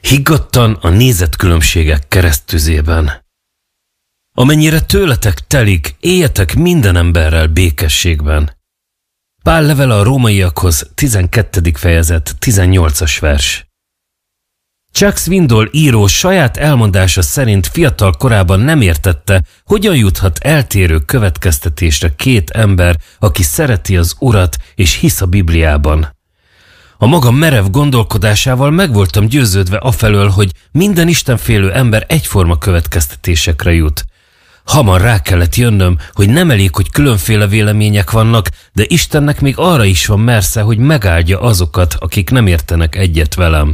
higgadtan a nézetkülönbségek keresztüzében. Amennyire tőletek telik, éljetek minden emberrel békességben. Pál levele a rómaiakhoz, 12. fejezet, 18. vers. Chuck Swindoll író saját elmondása szerint fiatal korában nem értette, hogyan juthat eltérő következtetésre két ember, aki szereti az Urat és hisz a Bibliában. A maga merev gondolkodásával meg voltam győződve afelől, hogy minden istenfélő ember egyforma következtetésekre jut. Hamar rá kellett jönnöm, hogy nem elég, hogy különféle vélemények vannak, de Istennek még arra is van mersze, hogy megáldja azokat, akik nem értenek egyet velem.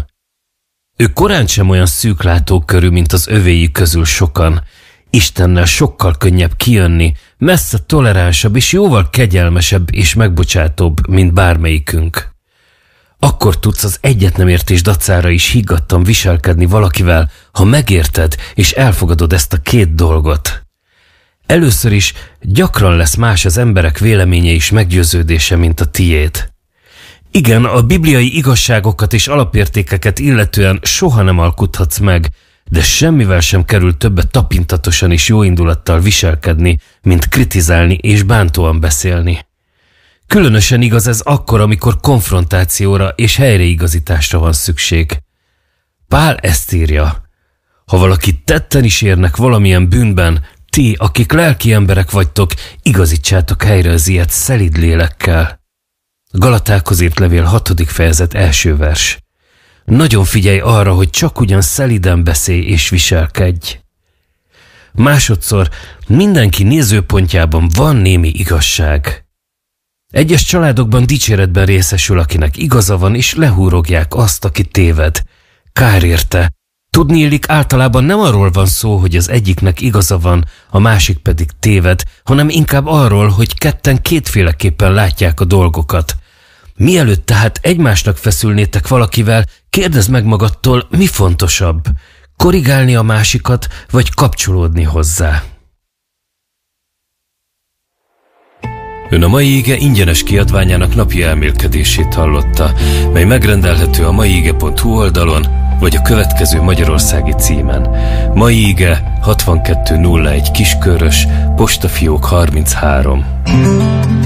Ő korán sem olyan szűklátókörű, mint az övéi közül sokan. Istennel sokkal könnyebb kijönni, messze toleránsabb és jóval kegyelmesebb és megbocsátóbb, mint bármelyikünk. Akkor tudsz az egyetnemértés dacára is higgadtan viselkedni valakivel, ha megérted és elfogadod ezt a két dolgot. Először is gyakran lesz más az emberek véleménye és meggyőződése, mint a tiéd. Igen, a bibliai igazságokat és alapértékeket illetően soha nem alkuthatsz meg, de semmivel sem kerül többet tapintatosan és jóindulattal viselkedni, mint kritizálni és bántóan beszélni. Különösen igaz ez akkor, amikor konfrontációra és helyreigazításra van szükség. Pál ezt írja: ha valakit tetten is érnek valamilyen bűnben, ti, akik lelki emberek vagytok, igazítsátok helyre az ilyet szelíd lélekkel. Galatákhoz írt levél 6. fejezet 1. vers. Nagyon figyelj arra, hogy csak ugyan szelíden beszélj és viselkedj. Másodszor, mindenki nézőpontjában van némi igazság. Egyes családokban dicséretben részesül, akinek igaza van, és lehúrogják azt, aki téved. Kár érte. Tudniillik, általában nem arról van szó, hogy az egyiknek igaza van, a másik pedig téved, hanem inkább arról, hogy ketten kétféleképpen látják a dolgokat. Mielőtt tehát egymásnak feszülnétek valakivel, kérdezd meg magadtól, mi fontosabb: korrigálni a másikat, vagy kapcsolódni hozzá. Ön a Mai Ige ingyenes kiadványának napi elmélkedését hallotta, mely megrendelhető a maiige.hu oldalon, vagy a következő magyarországi címen. Mai Ige 6201 Kiskörös, postafiók 33.